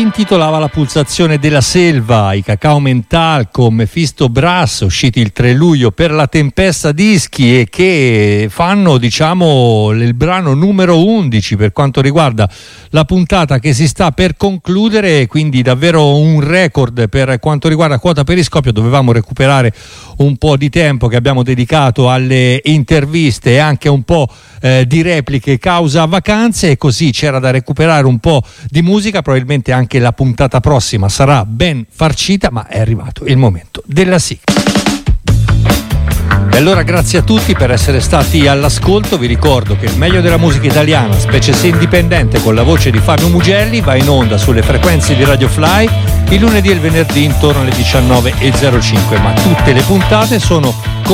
intitolava La pulsazione della selva, i Cacao Mental con Mephisto Brass, usciti il 3 luglio per la Tempesta Dischi e che fanno, diciamo, il brano numero 11 per quanto riguarda la puntata che si sta per concludere, quindi davvero un record per quanto riguarda Quota Periscopio. Dovevamo recuperare un po' di tempo che abbiamo dedicato alle interviste e anche un po' di repliche causa vacanze, e così c'era da recuperare un po' di musica. Probabilmente anche la puntata prossima sarà ben farcita, ma è arrivato il momento della sigla. E allora grazie a tutti per essere stati all'ascolto. Vi ricordo che il meglio della musica italiana, specie se indipendente, con la voce di Fabio Mugelli, va in onda sulle frequenze di Radio Fly il lunedì e il venerdì intorno alle 19:05, ma tutte le puntate sono